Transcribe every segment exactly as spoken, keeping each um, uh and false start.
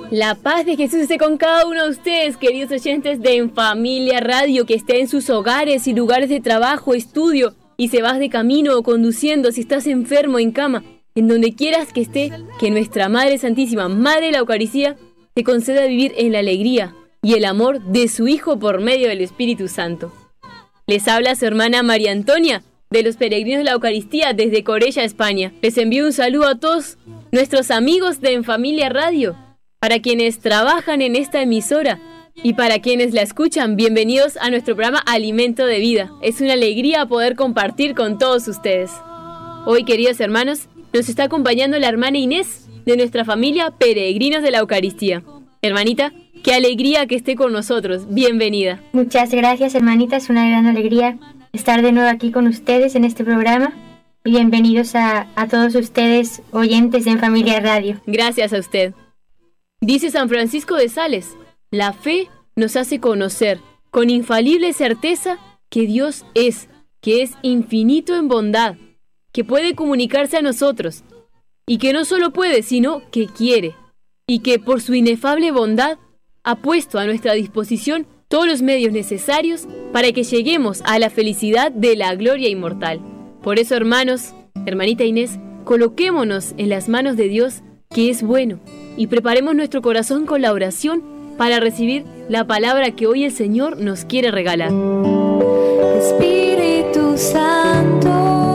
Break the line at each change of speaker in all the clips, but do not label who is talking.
La paz de Jesús esté con cada uno de ustedes, queridos oyentes de En Familia Radio, que esté en sus hogares y lugares de trabajo, estudio, y se vas de camino o conduciendo, si estás enfermo, en cama, en donde quieras que esté, que nuestra Madre Santísima, Madre de la Eucaristía, te conceda vivir en la alegría y el amor de su Hijo por medio del Espíritu Santo. Les habla su hermana María Antonia, de los Peregrinos de la Eucaristía, desde Corella, España. Les envío un saludo a todos nuestros amigos de En Familia Radio. Para quienes trabajan en esta emisora y para quienes la escuchan, bienvenidos a nuestro programa Alimento de Vida. Es una alegría poder compartir con todos ustedes. Hoy, queridos hermanos, nos está acompañando la hermana Inés de nuestra familia Peregrinos de la Eucaristía. Hermanita, qué alegría que esté con nosotros. Bienvenida.
Muchas gracias, hermanita. Es una gran alegría estar de nuevo aquí con ustedes en este programa. Bienvenidos a, a todos ustedes, oyentes de En Familia Radio.
Gracias a usted. Dice San Francisco de Sales, la fe nos hace conocer con infalible certeza que Dios es, que es infinito en bondad, que puede comunicarse a nosotros, y que no solo puede, sino que quiere, y que por su inefable bondad ha puesto a nuestra disposición todos los medios necesarios para que lleguemos a la felicidad de la gloria inmortal. Por eso, hermanos, hermanita Inés, coloquémonos en las manos de Dios, que es bueno, y preparemos nuestro corazón con la oración para recibir la palabra que hoy el Señor nos quiere regalar.
Espíritu Santo.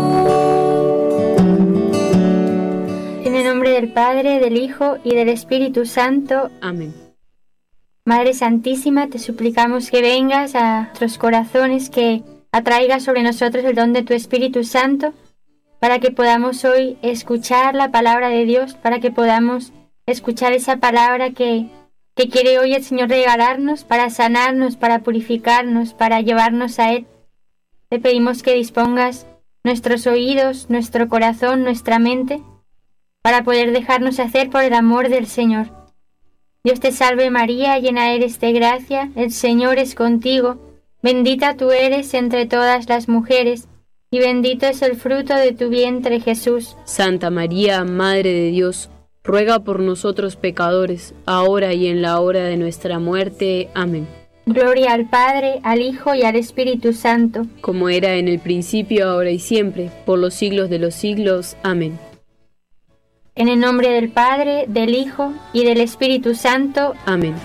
En el nombre del Padre, del Hijo y del Espíritu Santo.
Amén.
Madre Santísima, te suplicamos que vengas a nuestros corazones, que atraigas sobre nosotros el don de tu Espíritu Santo, para que podamos hoy escuchar la palabra de Dios, para que podamos escuchar esa palabra que, que quiere hoy el Señor regalarnos, para sanarnos, para purificarnos, para llevarnos a Él. Te pedimos que dispongas nuestros oídos, nuestro corazón, nuestra mente, para poder dejarnos hacer por el amor del Señor. Dios te salve María, llena eres de gracia, el Señor es contigo, bendita tú eres entre todas las mujeres, y bendito es el fruto de tu vientre, Jesús.
Santa María, Madre de Dios, ruega por nosotros pecadores, ahora y en la hora de nuestra muerte. Amén.
Gloria al Padre, al Hijo y al Espíritu Santo.
Como era en el principio, ahora y siempre, por los siglos de los siglos. Amén.
En el nombre del Padre, del Hijo y del Espíritu Santo.
Amén.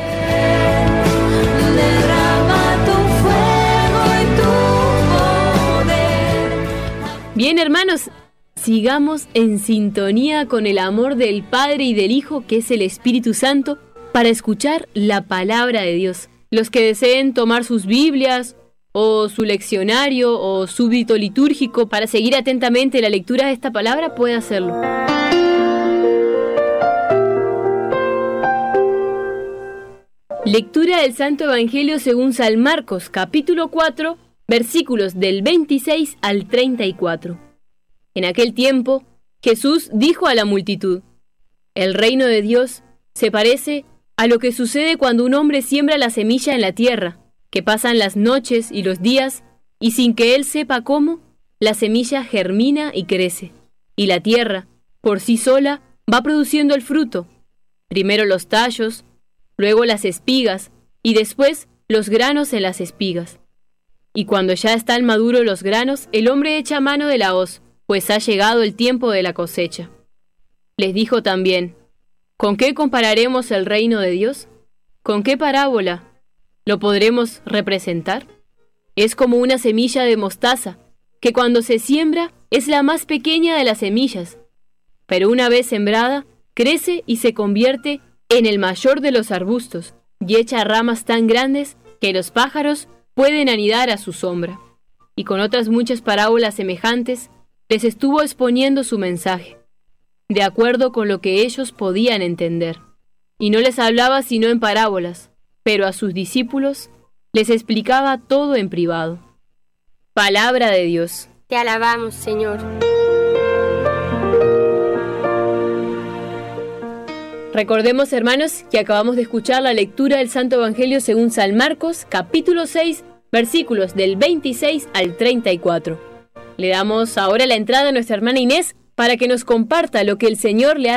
Bien, hermanos, sigamos en sintonía con el amor del Padre y del Hijo, que es el Espíritu Santo, para escuchar la palabra de Dios. Los que deseen tomar sus Biblias, o su leccionario, o súbdito litúrgico, para seguir atentamente la lectura de esta palabra, puede hacerlo. Lectura del Santo Evangelio según San Marcos, capítulo cuatro, versículos del veintiséis al treinta y cuatro. En aquel tiempo, Jesús dijo a la multitud: el reino de Dios se parece a lo que sucede cuando un hombre siembra la semilla en la tierra, que pasan las noches y los días, y sin que él sepa cómo, la semilla germina y crece, y la tierra, por sí sola, va produciendo el fruto. Primero los tallos, luego las espigas, y después los granos en las espigas. Y cuando ya están maduros los granos, el hombre echa mano de la hoz, pues ha llegado el tiempo de la cosecha. Les dijo también: ¿con qué compararemos el reino de Dios? ¿Con qué parábola lo podremos representar? Es como una semilla de mostaza, que cuando se siembra es la más pequeña de las semillas, pero una vez sembrada, crece y se convierte en el mayor de los arbustos, y echa ramas tan grandes que los pájaros pueden anidar a su sombra. Y con otras muchas parábolas semejantes, les estuvo exponiendo su mensaje, de acuerdo con lo que ellos podían entender. Y no les hablaba sino en parábolas, pero a sus discípulos les explicaba todo en privado. Palabra de Dios.
Te alabamos, Señor.
Recordemos, hermanos, que acabamos de escuchar la lectura del Santo Evangelio según San Marcos, capítulo seis, versículos del veintiséis al treinta y cuatro. Le damos ahora la entrada a nuestra hermana Inés para que nos comparta lo que el Señor le ha